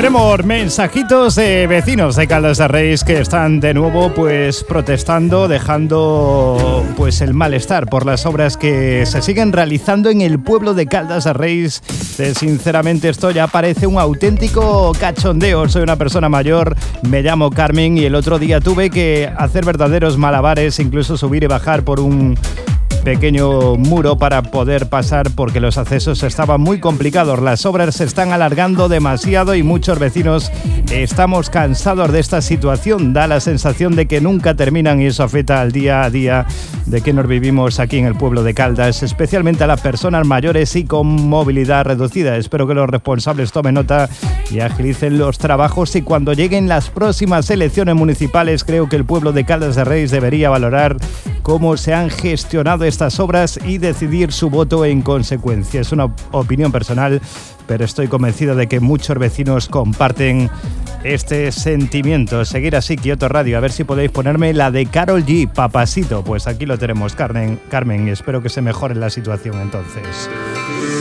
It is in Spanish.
Tenemos mensajitos de vecinos de Caldas de Reis que están de nuevo pues protestando, dejando pues el malestar por las obras que se siguen realizando en el pueblo de Caldas de Reis. Sinceramente esto ya parece un auténtico cachondeo. Soy una persona mayor, me llamo Carmen y el otro día tuve que hacer verdaderos malabares, incluso subir y bajar por un pequeño muro para poder pasar porque los accesos estaban muy complicados. Las obras se están alargando demasiado y muchos vecinos estamos cansados de esta situación. Da la sensación de que nunca terminan y eso afecta al día a día de que nos vivimos aquí en el pueblo de Caldas, especialmente a las personas mayores y con movilidad reducida. Espero que los responsables tomen nota y agilicen los trabajos, y cuando lleguen las próximas elecciones municipales creo que el pueblo de Caldas de Reis debería valorar cómo se han gestionado estas obras y decidir su voto en consecuencia. Es una opinión personal, pero estoy convencido de que muchos vecinos comparten este sentimiento. Seguir así, Kioto Radio. A ver si podéis ponerme la de Karol G, Papasito. Pues aquí lo tenemos, Carmen, y espero que se mejore la situación entonces.